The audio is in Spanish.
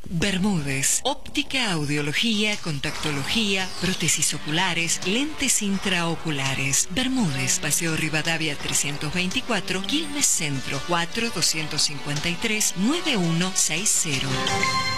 Bermúdez, óptica, audiología, contactología, prótesis oculares, lentes intraoculares. Bermúdez, Paseo Rivadavia 324, Quilmes Centro, 4-253-9160.